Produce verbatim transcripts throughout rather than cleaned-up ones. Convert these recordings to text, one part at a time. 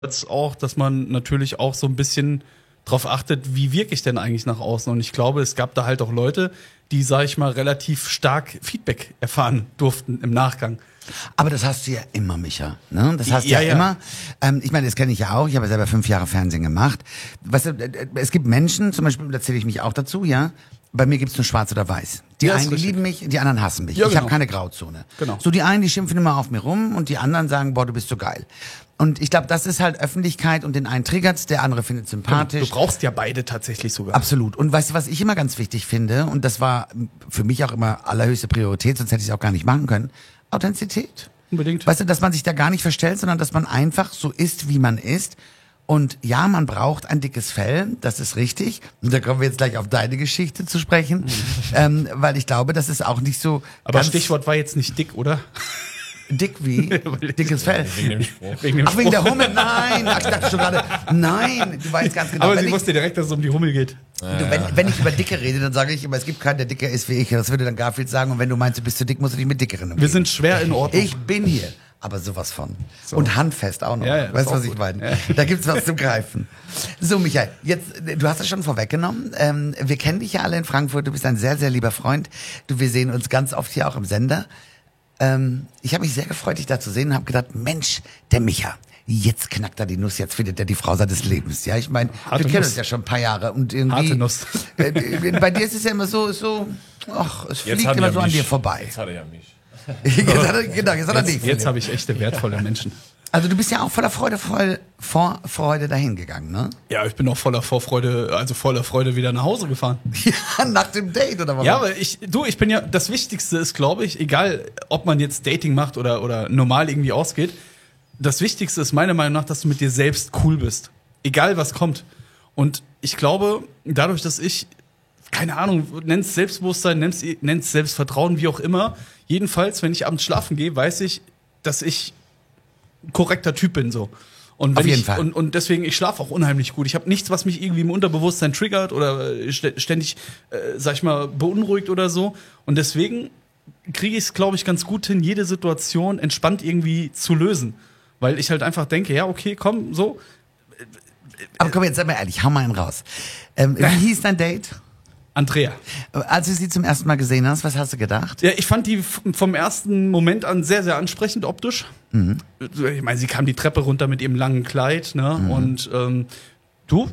auch, dass man natürlich auch so ein bisschen drauf achtet, wie wirke ich denn eigentlich nach außen. Und ich glaube, es gab da halt auch Leute, die, sag ich mal, relativ stark Feedback erfahren durften im Nachgang. Aber das hast du ja immer, Micha. Ne? Das hast du Ja, ja, ja. immer. Ähm, ich meine, das kenne ich ja auch. Ich habe ja selber fünf Jahre Fernsehen gemacht. Weißt du, äh, es gibt Menschen, zum Beispiel, da zähle ich mich auch dazu, ja. Bei mir gibt's nur schwarz oder weiß. Die Ja, ist einen, die richtig. lieben mich, die anderen hassen mich. Ja, ich habe genau. keine Grauzone. Genau. So, die einen, die schimpfen immer auf mir rum und die anderen sagen, boah, du bist so geil. Und ich glaube, das ist halt Öffentlichkeit und den einen triggert's, der andere findet sympathisch. Du brauchst ja beide tatsächlich sogar. Absolut. Und weißt du, was ich immer ganz wichtig finde, und das war für mich auch immer allerhöchste Priorität, sonst hätte ich es auch gar nicht machen können, Authentizität. Unbedingt. Weißt du, dass man sich da gar nicht verstellt, sondern dass man einfach so ist, wie man ist. Und ja, man braucht ein dickes Fell, das ist richtig. Und da kommen wir jetzt gleich auf deine Geschichte zu sprechen, ähm, weil ich glaube, das ist auch nicht so Aber ganz Stichwort war jetzt nicht dick, oder? dick wie dickes Fell. Wegen dem Spruch. Wegen dem Ach, wegen der Spruch. Hummel? Nein, ach, ich dachte schon gerade, nein, du weißt ganz genau. Aber wenn sie ich- wusste direkt, dass es um die Hummel geht. Du, wenn, wenn ich über Dicke rede, dann sage ich immer, es gibt keinen, der dicker ist wie ich. Das würde dann Garfield sagen. Und wenn du meinst, du bist zu dick, musst du dich mit Dickeren umgehen. Wir sind schwer in Ordnung. Ich bin hier. Aber sowas von. Und handfest auch noch. Ja, ja, das weißt du, ist was auch ich gut. meine? Da gibt's was zum Greifen. So, Michael, jetzt, du hast es schon vorweggenommen. Ähm, wir kennen dich ja alle in Frankfurt. Du bist ein sehr, sehr lieber Freund. Du, wir sehen uns ganz oft hier auch im Sender. Ähm, ich habe mich sehr gefreut, dich da zu sehen und habe gedacht, Mensch, der Micha. Jetzt knackt er die Nuss, jetzt findet er die Frau seines Lebens. Ja, ich meine, wir Harte kennen Nuss. uns ja schon ein paar Jahre und irgendwie. Harte Nuss. Äh, bei dir ist es ja immer so, so, ach, es Jetzt fliegt hat immer er so an mich. dir vorbei. Jetzt hat er ja mich. jetzt hat er, genau, jetzt hat er dich. Jetzt, jetzt habe ich echte wertvolle Menschen. Also du bist ja auch voller Freude, voll Vorfreude dahin gegangen, ne? Ja, ich bin auch voller Vorfreude, also voller Freude wieder nach Hause gefahren. Ja, nach dem Date oder was? Ja, aber ich, du, ich bin ja, das Wichtigste ist, glaube ich, egal, ob man jetzt Dating macht oder, oder normal irgendwie ausgeht, das Wichtigste ist meiner Meinung nach, dass du mit dir selbst cool bist. Egal, was kommt. Und ich glaube, dadurch, dass ich, keine Ahnung, nenn's Selbstbewusstsein, nenn's, nenn's Selbstvertrauen, wie auch immer, jedenfalls, wenn ich abends schlafen gehe, weiß ich, dass ich ein korrekter Typ bin, so. Und wenn Auf jeden ich, Fall. Und, und deswegen, ich schlafe auch unheimlich gut. Ich habe nichts, was mich irgendwie im Unterbewusstsein triggert oder äh, st- ständig, äh, sag ich mal, beunruhigt oder so. Und deswegen kriege ich es, glaube ich, ganz gut hin, jede Situation entspannt irgendwie zu lösen. Weil ich halt einfach denke, ja, okay, komm, so. Aber komm, jetzt sei mal ehrlich, hau mal einen raus. Ähm, wie hieß dein Date? Andrea. Als du sie zum ersten Mal gesehen hast, was hast du gedacht? Ja, ich fand die f- vom ersten Moment an sehr, sehr ansprechend optisch. Mhm. Ich meine, sie kam die Treppe runter mit ihrem langen Kleid, ne? Mhm. Und ähm, du,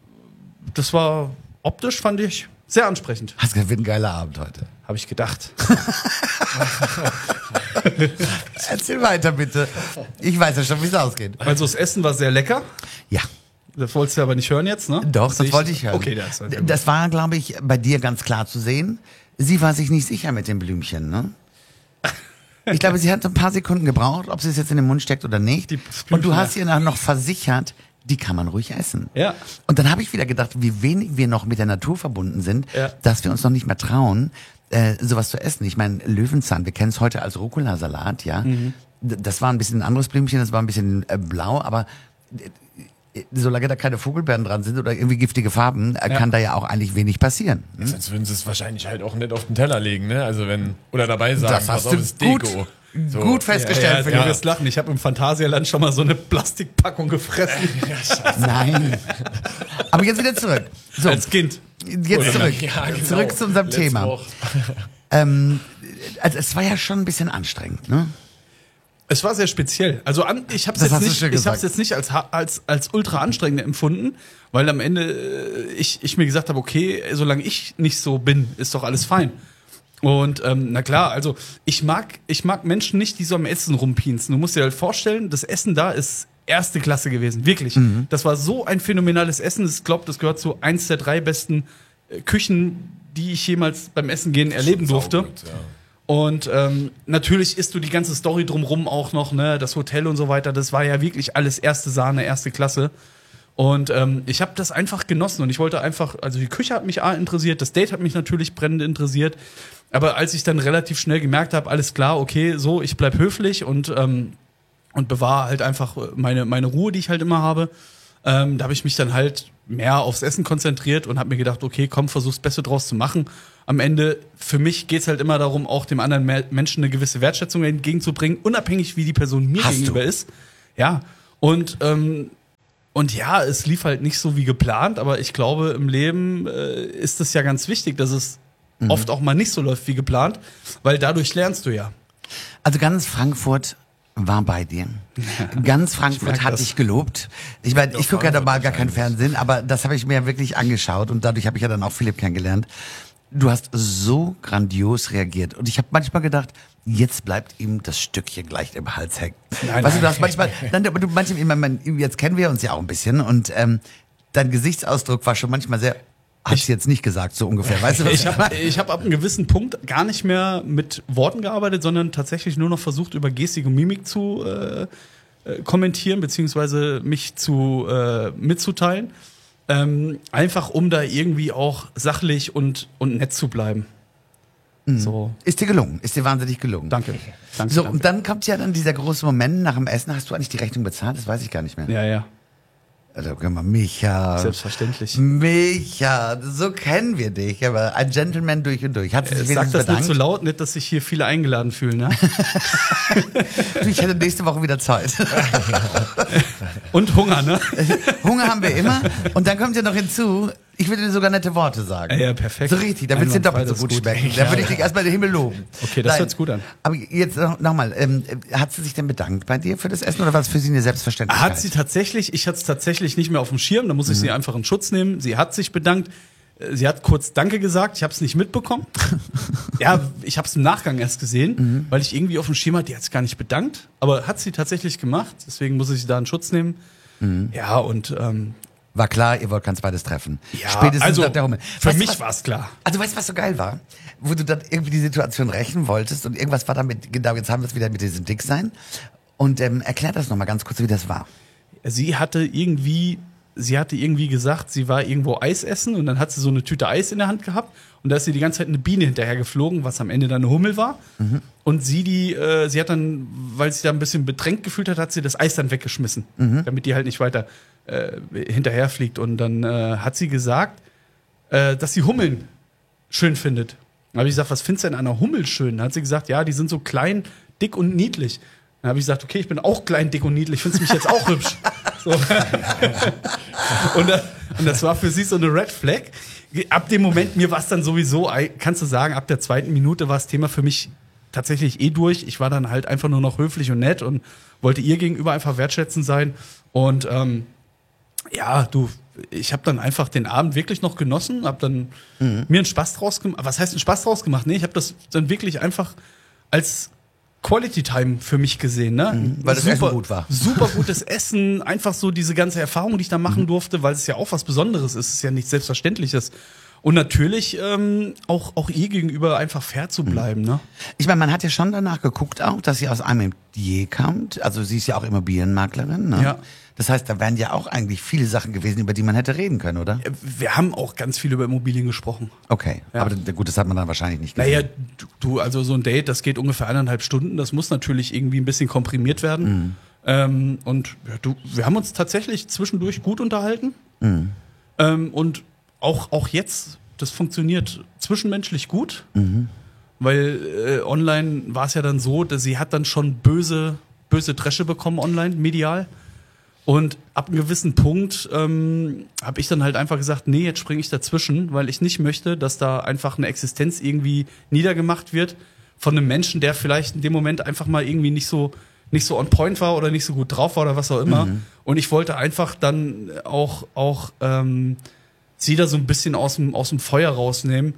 das war optisch, fand ich sehr ansprechend. Hast gesagt, wird ein geiler Abend heute. Habe ich gedacht. Erzähl weiter, bitte. Ich weiß ja schon, wie es ausgeht. Also das Essen war sehr lecker. Ja. Das wolltest du aber nicht hören jetzt, ne? Doch, Sehe das wollte ich hören. Okay, das war sehr gut. Das war, glaube ich, bei dir ganz klar zu sehen. Sie war sich nicht sicher mit dem Blümchen, ne? Ich glaube, sie hat ein paar Sekunden gebraucht, ob sie es jetzt in den Mund steckt oder nicht. Die Und du Blümchen, hast ja. ihr dann noch versichert, die kann man ruhig essen. Ja. Und dann habe ich wieder gedacht, wie wenig wir noch mit der Natur verbunden sind, Ja. dass wir uns noch nicht mehr trauen, äh, sowas zu essen. Ich meine, Löwenzahn, wir kennen es heute als Rucola-Salat, ja. Mhm. D- Das war ein bisschen ein anderes Blümchen, das war ein bisschen äh, blau, aber äh, solange da keine Vogelbeeren dran sind oder irgendwie giftige Farben, äh, Ja. kann da ja auch eigentlich wenig passieren. Hm? Sonst würden sie es wahrscheinlich halt auch nicht auf den Teller legen, ne? Also wenn, oder dabei sagen, Das hast pass auf, du ist gut, Deko. So. gut festgestellt. Ja, ja, für du dich. wirst lachen. Ich habe im Phantasialand schon mal so eine Plastikpackung gefressen. Nein. Aber jetzt wieder zurück. So, Als Kind. jetzt zurück. Ja, genau. Zurück zu unserem Letzte Thema. Woche. Ähm, also es war ja schon ein bisschen anstrengend, ne? Es war sehr speziell. Also an, ich habe es Das jetzt hast du nicht, schön ich hab's gesagt. jetzt nicht als ha- als als ultra anstrengend empfunden, weil am Ende äh, ich ich mir gesagt habe, okay, solange ich nicht so bin, ist doch alles fein. Und ähm, na klar, also ich mag ich mag Menschen nicht, die so am Essen rumpinsen. Du musst dir halt vorstellen, das Essen da ist erste Klasse gewesen, wirklich. Mhm. Das war so ein phänomenales Essen. Ich glaube, das gehört zu eins der drei besten äh, Küchen, die ich jemals beim Essen gehen erleben durfte. Saugut, ja. Und ähm, natürlich isst du die ganze Story drumrum auch noch, ne, das Hotel und so weiter. Das war ja wirklich alles erste Sahne, erste Klasse. Und ähm, ich habe das einfach genossen und ich wollte einfach, also die Küche hat mich A interessiert, das Date hat mich natürlich brennend interessiert. Aber als ich dann relativ schnell gemerkt habe, alles klar, okay, so, ich bleib höflich und ähm, und bewahre halt einfach meine meine Ruhe, die ich halt immer habe. Ähm, da habe ich mich dann halt mehr aufs Essen konzentriert und habe mir gedacht, okay, komm, versuch's Beste draus zu machen. Am Ende, für mich geht's halt immer darum, auch dem anderen Me- Menschen eine gewisse Wertschätzung entgegenzubringen, unabhängig wie die Person mir Hast gegenüber du. ist. Ja, und ähm, und ja, es lief halt nicht so wie geplant, aber ich glaube, im Leben äh, ist es ja ganz wichtig, dass es mhm. oft auch mal nicht so läuft wie geplant, weil dadurch lernst du ja. Also ganz Frankfurt war bei dir. Ganz Frankfurt hat das. dich gelobt. Ich meine, ich gucke ja normal gar keinen wahrscheinlich. Fernsehen, aber das habe ich mir ja wirklich angeschaut und dadurch habe ich ja dann auch Philipp kennengelernt. Du hast so grandios reagiert und ich habe manchmal gedacht, jetzt bleibt ihm das Stückchen gleich im Hals hängen. Nein, weißt du, du nein. hast manchmal, dann, aber du manchmal, ich meine, jetzt kennen wir uns ja auch ein bisschen und ähm, dein Gesichtsausdruck war schon manchmal sehr, hast du jetzt nicht gesagt, so ungefähr, weißt du was? Ich habe ich hab ab einem gewissen Punkt gar nicht mehr mit Worten gearbeitet, sondern tatsächlich nur noch versucht, über Gestik und Mimik zu äh, äh, kommentieren, beziehungsweise mich zu äh, mitzuteilen. Ähm, einfach um da irgendwie auch sachlich und, und nett zu bleiben. Mhm. So. Ist dir gelungen, ist dir wahnsinnig gelungen. Danke. danke So, danke. und dann kommt ja dann dieser große Moment nach dem Essen. Hast du eigentlich die Rechnung bezahlt? Das weiß ich gar nicht mehr. Ja, ja. Also, guck mal, Micha. Selbstverständlich. Micha, so kennen wir dich, aber ein Gentleman durch und durch. Hat sie sich Sag wenigstens das nicht bedankt? so laut, nicht, dass sich hier viele eingeladen fühlen, ne? Du, ich hätte nächste Woche wieder Zeit. Und Hunger, ne? Hunger haben wir immer. Und dann kommt ja noch hinzu, ich würde dir sogar nette Worte sagen. Ja, perfekt. So richtig, da wird es dir Einwandfrei, doppelt so das ist gut gut. schmecken. Da würde ich dich erstmal den Himmel loben. Okay, das hört's gut an. Aber jetzt noch, noch mal, ähm, hat sie sich denn bedankt bei dir für das Essen oder war es für sie eine Selbstverständlichkeit? Hat sie tatsächlich, ich hatte es tatsächlich nicht mehr auf dem Schirm, da muss ich sie einfach in Schutz nehmen. Sie hat sich bedankt. Sie hat kurz Danke gesagt, ich habe es nicht mitbekommen. Ja, ich habe es im Nachgang erst gesehen, mhm. weil ich irgendwie auf dem Schirm hatte, die hat sich gar nicht bedankt. Aber hat sie tatsächlich gemacht, deswegen muss ich sie da in Schutz nehmen. Mhm. Ja, und ähm, war klar, ihr wollt kein zweites treffen. Ja, Spätestens also nach der Hummel. für Weißt du, mich was- war es klar. Also weißt du, was so geil war? Wo du dann irgendwie die Situation rächen wolltest und irgendwas war damit, genau, jetzt haben wir es wieder mit diesem Dicksein. Und ähm, erklär das nochmal ganz kurz, wie das war. Sie hatte irgendwie, sie hatte irgendwie gesagt, sie war irgendwo Eis essen und dann hat sie so eine Tüte Eis in der Hand gehabt und da ist sie die ganze Zeit eine Biene hinterher geflogen, was am Ende dann eine Hummel war. Mhm. Und sie die, äh, sie hat dann, weil sie da ein bisschen bedrängt gefühlt hat, hat sie das Eis dann weggeschmissen, mhm. damit die halt nicht weiter äh, hinterher fliegt. Und dann äh, hat sie gesagt, äh, dass sie Hummeln schön findet. Dann habe ich gesagt, was findest du denn an einer Hummel schön? Dann hat sie gesagt, ja, die sind so klein, dick und niedlich. Dann habe ich gesagt, okay, ich bin auch klein, dick und niedlich, findest du mich jetzt auch hübsch? So. und, das, und das war für sie so eine Red Flag. Ab dem Moment, mir war es dann sowieso, kannst du sagen, ab der zweiten Minute war das Thema für mich tatsächlich eh durch. Ich war dann halt einfach nur noch höflich und nett und wollte ihr gegenüber einfach wertschätzend sein. Und ähm, ja, du, ich habe dann einfach den Abend wirklich noch genossen, habe dann mhm. mir einen Spaß draus gemacht. Was heißt einen Spaß draus gemacht? Nee, ich habe das dann wirklich einfach als Quality Time für mich gesehen, ne? Mhm, weil das super, Essen gut war. Super gutes Essen, einfach so diese ganze Erfahrung, die ich da machen mhm. durfte, weil es ja auch was Besonderes ist, es ist ja nichts Selbstverständliches. Und natürlich ähm, auch, auch ihr gegenüber einfach fair zu bleiben, ne? Ich meine, man hat ja schon danach geguckt auch, dass sie aus einem Immobilier kommt. Also sie ist ja auch Immobilienmaklerin, ne? Ja. Das heißt, da wären ja auch eigentlich viele Sachen gewesen, über die man hätte reden können, oder? Wir haben auch ganz viel über Immobilien gesprochen. Okay, Ja. aber d- gut, das hat man dann wahrscheinlich nicht gesehen. Naja, du- du, also so ein Date, das geht ungefähr eineinhalb Stunden. Das muss natürlich irgendwie ein bisschen komprimiert werden. Mhm. Ähm, und ja, du, wir haben uns tatsächlich zwischendurch gut unterhalten. Mhm. Ähm, und auch, auch jetzt, das funktioniert zwischenmenschlich gut. Mhm. Weil äh, online war es ja dann so, dass sie hat dann schon böse, böse Dresche bekommen online, medial. Und ab einem gewissen Punkt ähm, habe ich dann halt einfach gesagt, nee, jetzt springe ich dazwischen, weil ich nicht möchte, dass da einfach eine Existenz irgendwie niedergemacht wird von einem Menschen, der vielleicht in dem Moment einfach mal irgendwie nicht so nicht so on point war oder nicht so gut drauf war oder was auch immer. Mhm. Und ich wollte einfach dann auch auch ähm, sie da so ein bisschen aus dem aus dem Feuer rausnehmen.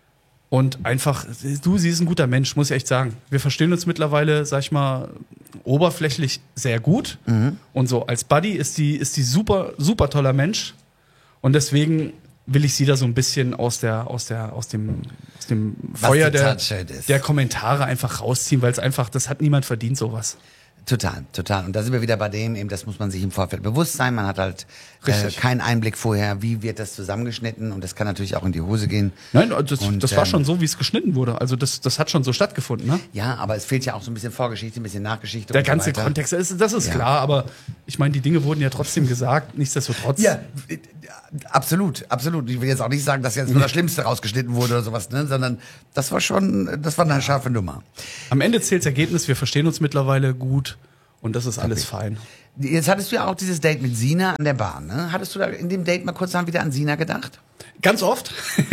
Und einfach, du, sie ist ein guter Mensch, muss ich echt sagen. Wir verstehen uns mittlerweile, sag ich mal, oberflächlich sehr gut. Mhm. Und so als Buddy ist die, ist die super, super toller Mensch. Und deswegen will ich sie da so ein bisschen aus der, aus der, aus dem, aus dem Feuer die der, Touchheit ist. der Kommentare einfach rausziehen, weil es einfach, das hat niemand verdient, sowas. Total, total. Und da sind wir wieder bei dem, eben, das muss man sich im Vorfeld bewusst sein. Man hat halt äh, Richtig. keinen Einblick vorher, wie wird das zusammengeschnitten und das kann natürlich auch in die Hose gehen. Nein, das, Und, das war ähm, schon so, wie es geschnitten wurde. Also das, das hat schon so stattgefunden, ne? Ja, aber es fehlt ja auch so ein bisschen Vorgeschichte, ein bisschen Nachgeschichte. Der und so ganze weiter. Kontext, das ist, das ist Ja. klar, aber ich meine, die Dinge wurden ja trotzdem gesagt, nichtsdestotrotz. Ja, äh, absolut, absolut. Ich will jetzt auch nicht sagen, dass jetzt nur das Schlimmste rausgeschnitten wurde oder sowas, ne? Sondern das war schon, das war eine scharfe Nummer. Am Ende zählt das Ergebnis, wir verstehen uns mittlerweile gut und das ist alles fein. Jetzt hattest du ja auch dieses Date mit Sina an der Bar, ne? Hattest du da in dem Date mal kurz dann wieder an Sina gedacht? Ganz oft.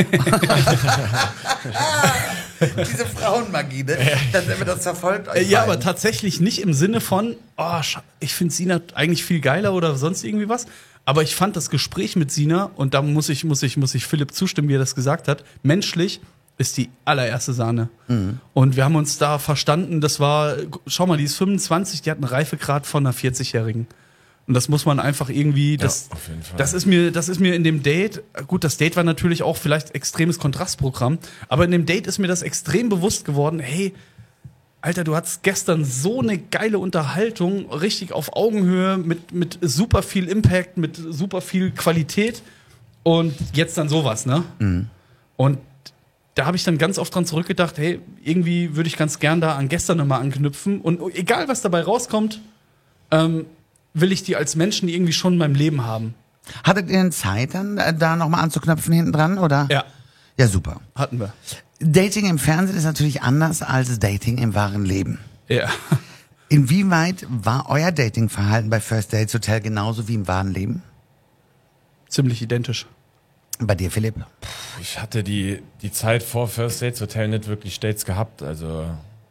Diese Frauenmagie, ne? Das, das verfolgt euch. Ja, beiden. aber tatsächlich nicht im Sinne von, oh, scha- ich finde Sina eigentlich viel geiler oder sonst irgendwie was. Aber ich fand das Gespräch mit Sina, und da muss ich, muss ich, muss ich Philipp zustimmen, wie er das gesagt hat, menschlich ist die allererste Sahne. Mhm. Und wir haben uns da verstanden, das war, schau mal, die ist fünfundzwanzig, die hat einen Reifegrad von einer vierzig-Jährigen. Und das muss man einfach irgendwie, das, auf jeden Fall. das ist mir, das ist mir in dem Date, gut, das Date war natürlich auch vielleicht extremes Kontrastprogramm, aber in dem Date ist mir das extrem bewusst geworden, hey, Alter, du hattest gestern so eine geile Unterhaltung, richtig auf Augenhöhe, mit, mit super viel Impact, mit super viel Qualität und jetzt dann sowas, ne? Mhm. Und da habe ich dann ganz oft dran zurückgedacht, hey, irgendwie würde ich ganz gern da an gestern nochmal anknüpfen und egal, was dabei rauskommt, ähm, will ich die als Menschen irgendwie schon in meinem Leben haben. Hattet ihr denn Zeit dann, äh, da nochmal anzuknöpfen hinten dran, oder? Ja, Ja, super. hatten wir. Dating im Fernsehen ist natürlich anders als Dating im wahren Leben. Ja. Inwieweit war euer Datingverhalten bei First Dates Hotel genauso wie im wahren Leben? Ziemlich identisch. Bei dir, Philipp? Ich hatte die, die Zeit vor First Dates Hotel nicht wirklich Dates gehabt. Also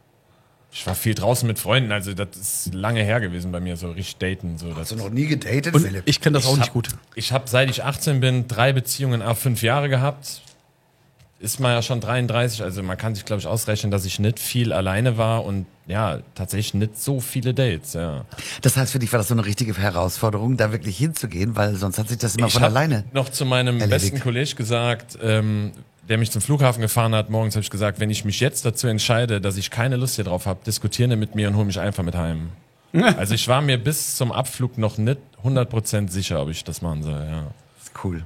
ich war viel draußen mit Freunden. Also das ist lange her gewesen bei mir, so richtig daten. So, Hast du noch nie gedatet, Und Philipp? ich kenne das auch Ich nicht hab- gut. Ich habe, seit ich achtzehn bin, drei Beziehungen ab fünf Jahre gehabt. Ist man ja schon dreiunddreißig, also man kann sich, glaube ich, ausrechnen, dass ich nicht viel alleine war und ja, tatsächlich nicht so viele Dates, ja. Das heißt, für dich war das so eine richtige Herausforderung, da wirklich hinzugehen, weil sonst hat sich das immer Ich von hab alleine. noch zu meinem erledigt. besten Kollegen gesagt, ähm, der mich zum Flughafen gefahren hat, morgens habe ich gesagt, wenn ich mich jetzt dazu entscheide, dass ich keine Lust hier drauf habe, diskutiere nicht mit mir und hol mich einfach mit heim. Also ich war mir bis zum Abflug noch nicht hundert Prozent sicher, ob ich das machen soll, ja. Das ist cool.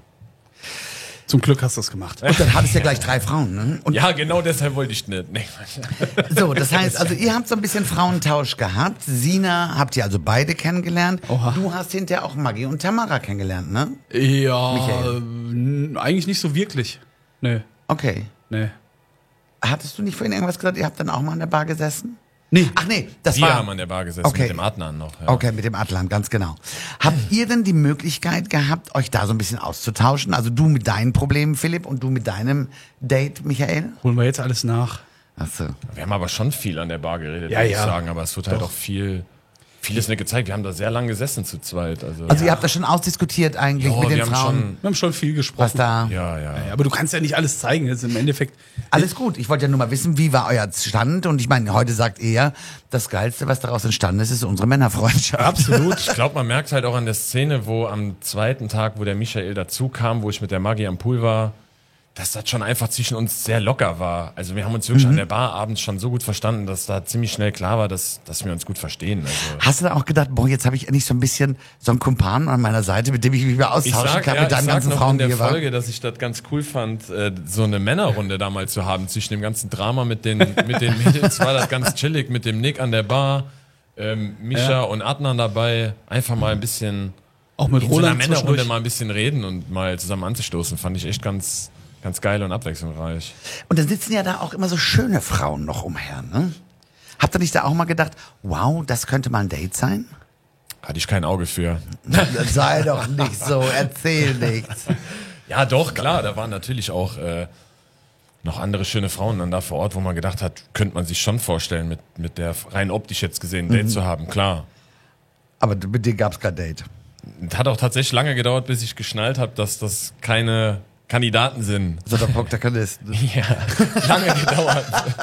Zum Glück hast du es gemacht. Und dann hattest du ja gleich drei Frauen, ne? Und Ja, genau deshalb wollte ich nicht. Nee. so, das heißt, also ihr habt so ein bisschen Frauentausch gehabt. Sina habt ihr also beide kennengelernt. Oha. Du hast hinterher auch Maggie und Tamara kennengelernt, ne? Ja, Michael. n- eigentlich nicht so wirklich. Nee, Okay. nee. Hattest du nicht vorhin irgendwas gesagt, ihr habt dann auch mal an der Bar gesessen? Nee. Ach nee, das Wir war... haben an der Bar gesessen Okay. mit dem Adnan noch. Ja. Okay, mit dem Atlan, ganz genau. Habt ihr denn die Möglichkeit gehabt, euch da so ein bisschen auszutauschen? Also du mit deinen Problemen, Philipp, und du mit deinem Date, Michael? Holen wir jetzt alles nach. Ach so. Wir haben aber schon viel an der Bar geredet, Ja, würde ja. ich sagen, aber es wird halt Doch. auch viel, vieles nicht gezeigt. Wir haben da sehr lange gesessen zu zweit. Also, Also ihr habt das schon ausdiskutiert eigentlich Ja, mit den wir haben Frauen, schon- Wir haben schon viel gesprochen. was da... ja, ja. Ja, aber du kannst ja nicht alles zeigen. Jetzt im Endeffekt. Alles gut, ich wollte ja nur mal wissen, wie war euer Stand? Und ich meine, heute sagt ihr ja, das Geilste, was daraus entstanden ist, ist unsere Männerfreundschaft. Absolut. Ich glaube, man merkt halt auch an der Szene, wo am zweiten Tag, wo der Michael dazu kam, wo ich mit der Maggie am Pool war, dass das schon einfach zwischen uns sehr locker war. Also wir haben uns wirklich an der Bar abends schon so gut verstanden, dass da ziemlich schnell klar war, dass, dass wir uns gut verstehen. Also Hast du da auch gedacht, boah, jetzt habe ich endlich so ein bisschen so einen Kumpan an meiner Seite, mit dem ich mich mehr ich austauschen sag, kann ja, mit ich deinen sag ganzen noch Frauen, in die der hier waren? Folge, dass ich das ganz cool fand, äh, so eine Männerrunde damals zu haben zwischen dem ganzen Drama mit den, mit den Mädels, war das ganz chillig mit dem Nick an der Bar, ähm, Mischa Ja. und Adnan dabei, einfach mal ein bisschen Auch mit in so einer Roland Männerrunde zwischendurch. mal ein bisschen reden und mal zusammen anzustoßen, fand ich echt ganz, ganz geil und abwechslungsreich. Und dann sitzen ja da auch immer so schöne Frauen noch umher, ne? Habt ihr nicht da auch mal gedacht, wow, das könnte mal ein Date sein? Hatte ich kein Auge für. Sei doch nicht so, erzähl nichts. Ja, doch, klar, da waren natürlich auch äh, noch andere schöne Frauen dann da vor Ort, wo man gedacht hat, könnte man sich schon vorstellen, mit, mit der rein optisch jetzt gesehen ein Date zu haben, klar. Aber mit dir gab's kein Date. Es hat auch tatsächlich lange gedauert, bis ich geschnallt habe, dass das keine Kandidaten sind. So der Protagonist. Ja, lange gedauert.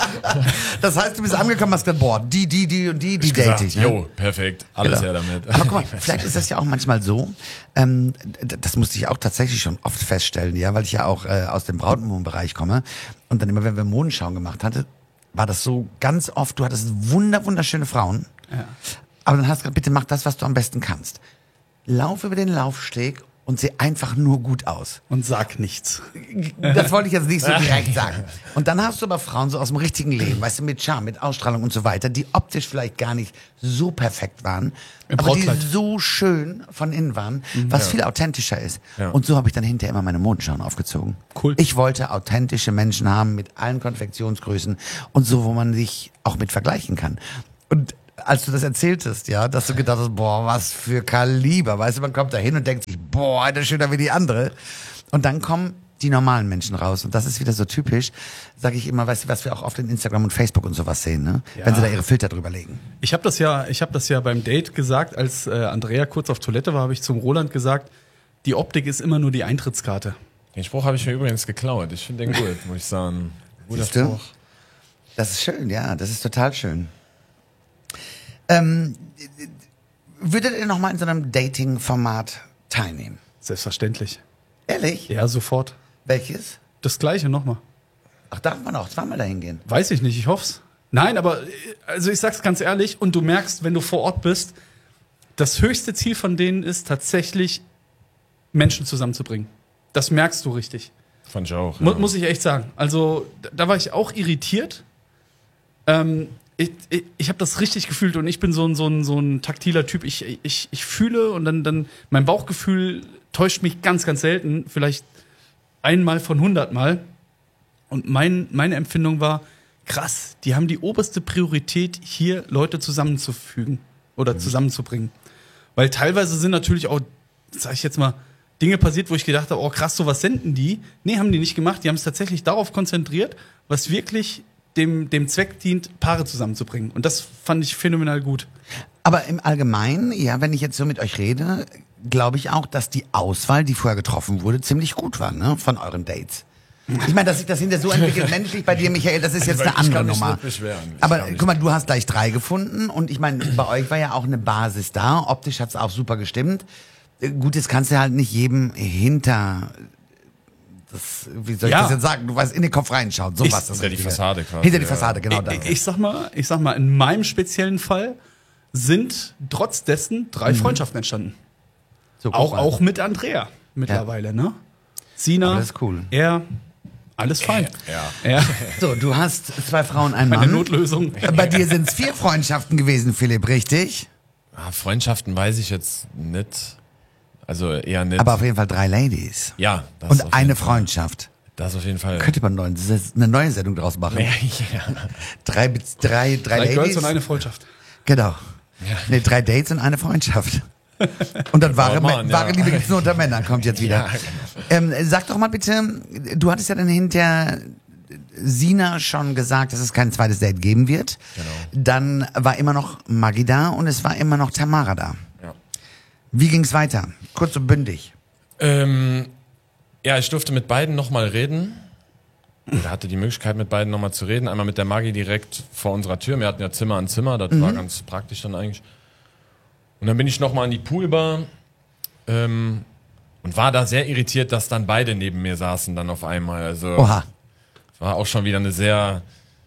Das heißt, du bist angekommen, hast gesagt, boah, die, die, die und die, die date ich. Ne? Jo, perfekt, alles Genau. her damit. Aber guck mal, vielleicht ist das ja auch manchmal so, ähm, d- das musste ich auch tatsächlich schon oft feststellen, ja, weil ich ja auch äh, aus dem Brautmodenbereich komme und dann immer, wenn wir Modenschauen gemacht hatten, war das so ganz oft, du hattest wunder, wunderschöne Frauen, Ja. aber dann hast du gesagt, bitte mach das, was du am besten kannst. Lauf über den Laufsteg und seh einfach nur gut aus. Und sag nichts. Das wollte ich jetzt nicht so direkt sagen. Und dann hast du aber Frauen so aus dem richtigen Leben, weißt du, mit Charme, mit Ausstrahlung und so weiter, die optisch vielleicht gar nicht so perfekt waren, Im aber die Brautkleid. so schön von innen waren, was viel authentischer ist. Ja. Und so habe ich dann hinterher immer meine Modenschauen aufgezogen. Cool. Ich wollte authentische Menschen haben mit allen Konfektionsgrößen und so, wo man sich auch mit vergleichen kann. Und als du das erzähltest, ja, dass du gedacht hast, boah, was für Kaliber. Weißt du, man kommt da hin und denkt sich, boah, eine schöner wie die andere. Und dann kommen die normalen Menschen raus. Und das ist wieder so typisch, sage ich immer, weißt du, was wir auch oft in Instagram und Facebook und sowas sehen, ne? Ja. Wenn sie da ihre Filter drüber legen. Ich habe das ja, ich habe das ja beim Date gesagt, als äh, Andrea kurz auf Toilette war, habe ich zum Roland gesagt, die Optik ist immer nur die Eintrittskarte. Den Spruch habe ich mir übrigens geklaut. Ich finde den gut, muss ich sagen. Guter Siehst du? Spruch. Das ist schön, ja, das ist total schön. Ähm, würdet ihr noch mal in so einem Dating-Format teilnehmen? Selbstverständlich. Ehrlich? Ja, sofort. Welches? Das Gleiche nochmal. Ach, darf man auch zweimal dahin gehen? Weiß ich nicht, ich hoff's. Nein, aber äh, also ich sag's ganz ehrlich und du merkst, wenn du vor Ort bist, das höchste Ziel von denen ist tatsächlich, Menschen zusammenzubringen. Das merkst du richtig. Fand ich auch. Mu Ja. muss ich echt sagen. Also da, da war ich auch irritiert. Ähm, ich ich, ich habe das richtig gefühlt und ich bin so ein, so ein, so ein taktiler Typ. Ich, ich, ich fühle und dann, dann mein Bauchgefühl täuscht mich ganz, ganz selten. Vielleicht einmal von hundertmal. Und mein, meine Empfindung war, krass, die haben die oberste Priorität, hier Leute zusammenzufügen oder Mhm. zusammenzubringen. Weil teilweise sind natürlich auch, sag ich jetzt mal, Dinge passiert, wo ich gedacht habe, oh krass, sowas senden die. Nee, haben die nicht gemacht. Die haben es tatsächlich darauf konzentriert, was wirklich dem, dem Zweck dient, Paare zusammenzubringen. Und das fand ich phänomenal gut. Aber im Allgemeinen, ja, wenn ich jetzt so mit euch rede, glaube ich auch, dass die Auswahl, die vorher getroffen wurde, ziemlich gut war, ne, von euren Dates. Ich meine, dass sich das hinter so entwickelt menschlich bei dir, Michael, das ist jetzt eine Ich andere kann mich Nummer. nicht beschweren. Ich Aber kann mich guck mal, du hast gleich drei gefunden und ich meine, bei euch war ja auch eine Basis da. Optisch hat's auch super gestimmt. Äh, Gut, das kannst du halt nicht jedem hinter das, wie soll ich Ja. das jetzt sagen? Du weißt, in den Kopf reinschauen. So Ich- was das Hinter die Richtige. Fassade quasi. Hinter die ja. Fassade, genau das. Ich, ich sag mal, ich sag mal, in meinem speziellen Fall sind trotz dessen drei Freundschaften entstanden. So, guck Auch, mal. auch mit Andrea mittlerweile, ne? Sina, Aber das ist cool. er, alles fein. Ja. Ja, So, du hast zwei Frauen, einen eine Mann. Notlösung. Bei dir sind es vier Freundschaften gewesen, Philipp, richtig? Ah, Freundschaften weiß ich jetzt nicht. Also eher nicht. Aber auf jeden Fall drei Ladies. ja. Das Und auf eine jeden Fall. Freundschaft. Das auf jeden Fall. Könnte man neuen- eine neue Sendung draus machen. ja. Drei, Be- drei, drei, Drei Ladies. Girls und eine Freundschaft. Genau. Nee, drei Dates und eine Freundschaft. Und dann wahre, Oh Mann, Mä- wahre ja. Liebe gibt's nur unter Männern, kommt jetzt wieder. Ja, ähm, sag doch mal bitte, du hattest ja dann hinter Sina schon gesagt, dass es kein zweites Date geben wird. Genau. Dann war immer noch Maggi da und es war immer noch Tamara da. Ja. Wie ging's weiter? Kurz und bündig. Ähm, ja, ich durfte mit beiden nochmal reden. Oder hatte die Möglichkeit, mit beiden nochmal zu reden. Einmal mit der Maggi direkt vor unserer Tür. Wir hatten ja Zimmer an Zimmer, das war ganz praktisch dann eigentlich. Und dann bin ich nochmal in die Poolbar ähm, und war da sehr irritiert, dass dann beide neben mir saßen dann auf einmal. Also Oha. war auch schon wieder eine sehr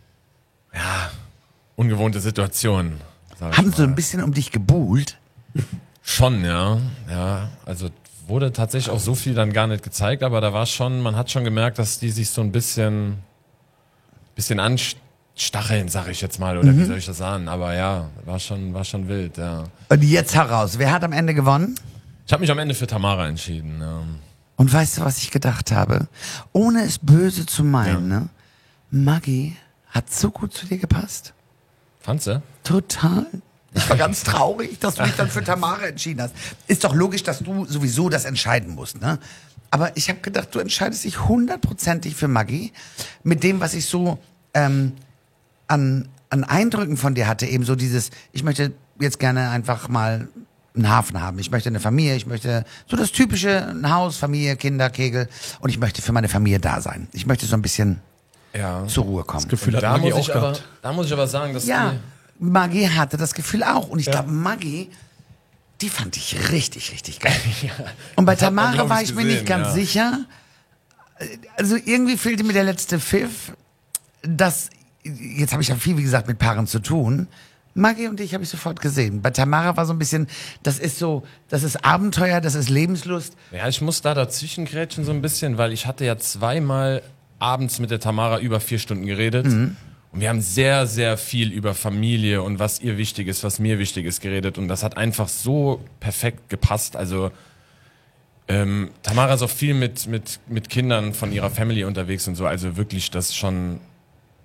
ja, ungewohnte Situation. sag ich Haben sie mal. ein bisschen um dich gebuhlt? Schon, ja. Ja, also wurde tatsächlich auch so viel dann gar nicht gezeigt, aber da war schon, man hat schon gemerkt, dass die sich so ein bisschen, bisschen anstacheln, sag ich jetzt mal, oder wie soll ich das sagen? Aber ja, war schon, war schon wild, ja. Und jetzt heraus, wer hat am Ende gewonnen? Ich habe mich am Ende für Tamara entschieden. Ja. Und weißt du, was ich gedacht habe? Ohne es böse zu meinen, ne? Maggi hat so gut zu dir gepasst. Fandst du? Total. Ich war ganz traurig, dass du dich dann für Tamara entschieden hast. Ist doch logisch, dass du sowieso das entscheiden musst, ne? Aber ich habe gedacht, du entscheidest dich hundertprozentig für Maggi. Mit dem, was ich so ähm, an, an Eindrücken von dir hatte, eben so dieses, ich möchte jetzt gerne einfach mal einen Hafen haben. Ich möchte eine Familie, ich möchte so das typische, ein Haus, Familie, Kinder, Kegel. Und ich möchte für meine Familie da sein. Ich möchte so ein bisschen Ja. zur Ruhe kommen. Gefühl hat Da Maggi muss, auch ich aber, gehabt. da muss ich aber sagen, dass Ja, die, Maggi hatte das Gefühl auch. Und ich glaube, Maggi, die fand ich richtig, richtig geil. Und bei Das hat man, Tamara glaub war ich, ich mir nicht gesehen, ganz ja. sicher. Also irgendwie fehlte mir der letzte Pfiff. Das, jetzt habe ich ja viel, wie gesagt, mit Paaren zu tun. Maggi und ich habe ich sofort gesehen. Bei Tamara war so ein bisschen, das ist so, das ist Abenteuer, das ist Lebenslust. Ja, ich muss da dazwischen grätschen so ein bisschen, weil ich hatte ja zweimal abends mit der Tamara über vier Stunden geredet. Und wir haben sehr, sehr viel über Familie und was ihr wichtig ist, was mir wichtig ist geredet. Und das hat einfach so perfekt gepasst. Also ähm, Tamara ist auch viel mit, mit, mit Kindern von ihrer Family unterwegs und so. Also wirklich das schon,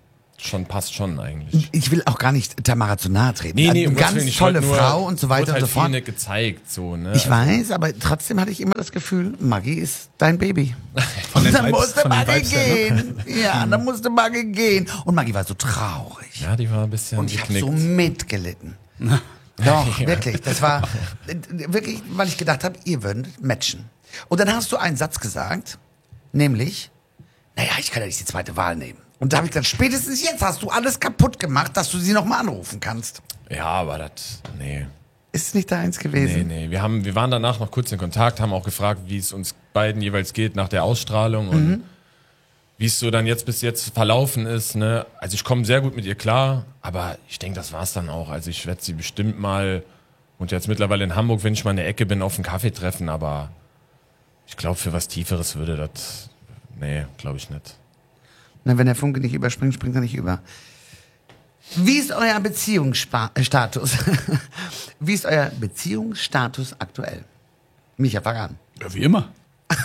schon, passt schon eigentlich. Ich will auch gar nicht Tamara zu nahe treten. Nee, nee, Eine um Gottes ganz Willen, ich tolle wollte nur- Frau und so weiter wurde und halt so fort. viel nicht gezeigt, so, ne? Ich weiß, aber trotzdem hatte ich immer das Gefühl, Maggie ist dein Baby. Von den Und dann Vibes- musste von den Maggie Vibes her, gehen. Ja, dann musste Maggie gehen. Und Maggie war so traurig. Ja, die war ein bisschen Und ich habe geknickt. so mitgelitten. Doch, wirklich. Das war äh, wirklich, weil ich gedacht habe, ihr würdet matchen. Und dann hast du einen Satz gesagt, nämlich, naja, ich kann ja nicht die zweite Wahl nehmen. Und da habe ich gesagt, spätestens jetzt hast du alles kaputt gemacht, dass du sie nochmal anrufen kannst. Ja, aber das, nee. Ist es nicht deins Nee, gewesen? nee. Wir, haben, wir waren danach noch kurz in Kontakt, haben auch gefragt, wie es uns beiden jeweils geht nach der Ausstrahlung und Mhm. wie es so dann jetzt bis jetzt verlaufen ist. Ne? Also ich komme sehr gut mit ihr klar, aber ich denke, das war's dann auch. Also ich werde sie bestimmt mal, und jetzt mittlerweile in Hamburg, wenn ich mal in der Ecke bin, auf einen Kaffee treffen, aber ich glaube, für was Tieferes würde das, nee, glaube ich nicht. Na, wenn der Funke nicht überspringt, springt er nicht über. Wie ist euer Beziehungsstatus? Wie ist euer Beziehungsstatus aktuell? Micha, fang an. Ja, wie immer.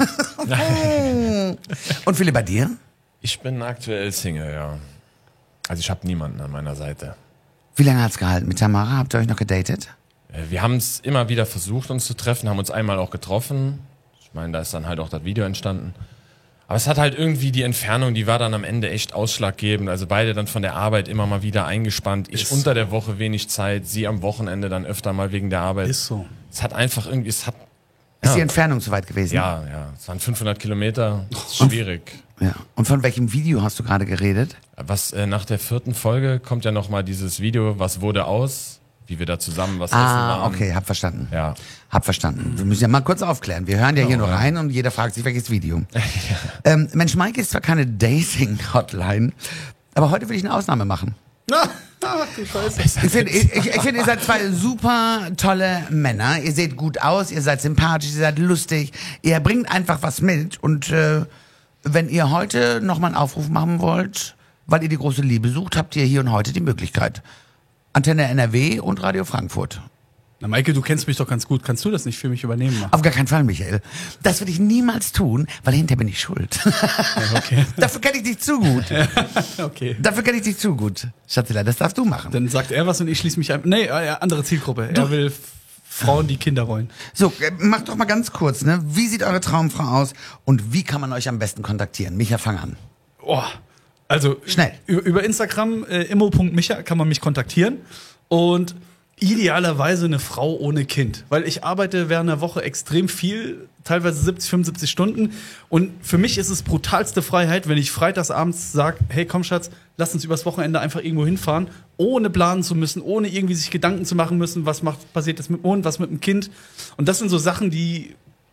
Und Philipp, bei dir? Ich bin aktuell Single, ja. Also ich habe niemanden an meiner Seite. Wie lange hat's gehalten? Mit Tamara habt ihr euch noch gedatet? Äh, Wir haben es immer wieder versucht, uns zu treffen, haben uns einmal auch getroffen. Ich meine, da ist dann halt auch das Video entstanden. Aber es hat halt irgendwie die Entfernung, die war dann am Ende echt ausschlaggebend. Also beide dann von der Arbeit immer mal wieder eingespannt. Ich Ist unter der Woche wenig Zeit, sie am Wochenende dann öfter mal wegen der Arbeit. Ist so. Es hat einfach irgendwie, es hat, Ist Ja. die Entfernung so weit gewesen? ja, ja, es waren fünfhundert Kilometer, das ist schwierig. Ja. Und von welchem Video hast du gerade geredet? Was, äh, nach der vierten Folge kommt ja nochmal dieses Video, was wurde aus, wie wir da zusammen was essen Ah, waren. okay, hab verstanden. Ja. Hab verstanden. Wir müssen ja mal kurz aufklären. Wir hören ja hier Oh, nur ja. rein und jeder fragt sich, welches Video. ähm, Mensch, Mike ist zwar keine Dating-Hotline, aber heute will ich eine Ausnahme machen. Ach, du Scheiße. Ich finde, ich, ich, ich find, ihr seid zwei super tolle Männer. Ihr seht gut aus, ihr seid sympathisch, ihr seid lustig. Ihr bringt einfach was mit. Und äh, wenn ihr heute nochmal einen Aufruf machen wollt, weil ihr die große Liebe sucht, habt ihr hier und heute die Möglichkeit. Antenne N R W und Radio Frankfurt. Na, Maike, du kennst mich doch ganz gut. Kannst du das nicht für mich übernehmen? Auf gar keinen Fall, Michael. Das würde ich niemals tun, weil hinterher bin ich schuld. Okay. Dafür kenne ich dich zu gut. Okay. Dafür kenne ich dich zu gut. Schatzelein, das darfst du machen. Dann sagt er was und ich schließe mich ein. Nee, äh, andere Zielgruppe. Er will F- Frauen, die Kinder rollen. So, äh, macht doch mal ganz kurz, ne? Wie sieht eure Traumfrau aus und wie kann man euch am besten kontaktieren? Micha, fang an. Oh, also Schnell. Über, über Instagram äh, immo punkt micha kann man mich kontaktieren und idealerweise eine Frau ohne Kind, weil ich arbeite während der Woche extrem viel, teilweise siebzig, fünfundsiebzig Stunden und für mich ist es brutalste Freiheit, wenn ich freitagsabends sage, hey komm Schatz, lass uns übers Wochenende einfach irgendwo hinfahren, ohne planen zu müssen, ohne irgendwie sich Gedanken zu machen müssen, was macht, passiert jetzt mit dem Hund, was mit dem Kind und das sind so Sachen, die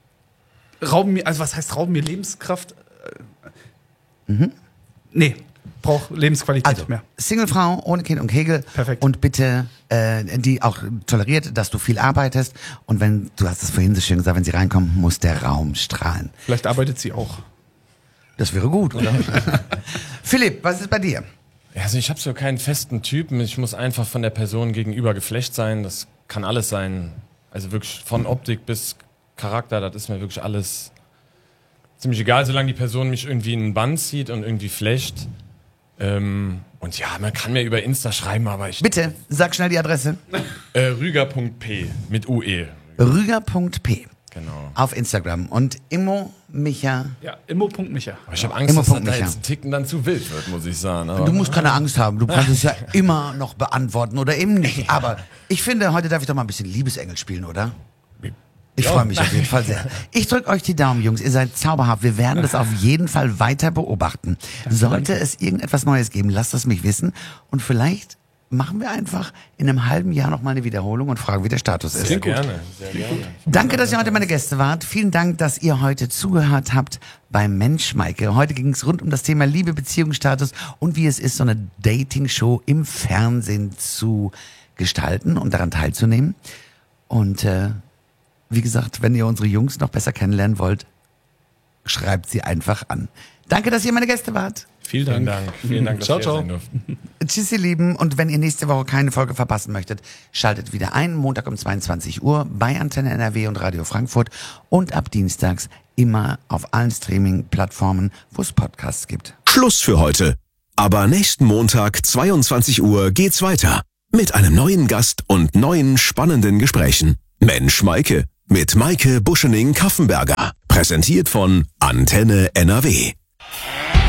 rauben mir, also was heißt rauben mir Lebenskraft? Mhm. Nee, braucht Lebensqualität Also, mehr. Singlefrau ohne Kind und Kegel. Perfekt. Und bitte, äh, die auch toleriert, dass du viel arbeitest. Und wenn, du hast es vorhin so schön gesagt, wenn sie reinkommen, muss der Raum strahlen. Vielleicht arbeitet sie auch. Das wäre gut, oder? Philipp, was ist bei dir? Ja, also ich habe so keinen festen Typen. Ich muss einfach von der Person gegenüber geflecht sein. Das kann alles sein. Also wirklich von Optik bis Charakter, das ist mir wirklich alles ziemlich egal, solange die Person mich irgendwie in einen Bann zieht und irgendwie flecht. Ähm, und ja, man kann mir über Insta schreiben, aber ich... Bitte, sag schnell die Adresse. Äh, Rüger punkt p mit U E. Rüger punkt p Genau. auf Instagram. Und Immo, Micha. Ja, immo punkt micha. Aber ich habe Angst, Immer dass das Punkt da Micha. jetzt ein Ticken dann zu wild wird, muss ich sagen. Aber Du musst keine Angst haben, du kannst es ja immer noch beantworten oder eben nicht. Aber ich finde, heute darf ich doch mal ein bisschen Liebesengel spielen, oder? Ich Ja. freue mich auf jeden Fall sehr. Ich drücke euch die Daumen, Jungs. Ihr seid zauberhaft. Wir werden das auf jeden Fall weiter beobachten. Sollte es irgendetwas Neues geben, lasst es mich wissen. Und vielleicht machen wir einfach in einem halben Jahr noch mal eine Wiederholung und fragen, wie der Status ist. sehr gerne, sehr gerne. Danke, dass ihr heute meine Gäste wart. Vielen Dank, dass ihr heute zugehört habt beim Mensch Maike. Heute ging es rund um das Thema Liebe, Beziehungsstatus und wie es ist, so eine Dating-Show im Fernsehen zu gestalten und daran teilzunehmen. Und äh, wie gesagt, wenn ihr unsere Jungs noch besser kennenlernen wollt, schreibt sie einfach an. Danke, dass ihr meine Gäste wart. Vielen Dank. Vielen Dank. Vielen Dank, dass Ciao, wir ciao. sein durften. Tschüss, ihr Lieben. Und wenn ihr nächste Woche keine Folge verpassen möchtet, schaltet wieder ein, Montag um zweiundzwanzig Uhr bei Antenne N R W und Radio Frankfurt und ab dienstags immer auf allen Streaming-Plattformen, wo es Podcasts gibt. Schluss für heute. Aber nächsten Montag, zweiundzwanzig Uhr, geht's weiter. Mit einem neuen Gast und neuen spannenden Gesprächen. Mensch Maike. Mit Maike Buschening-Kaffenberger. Präsentiert von Antenne N R W.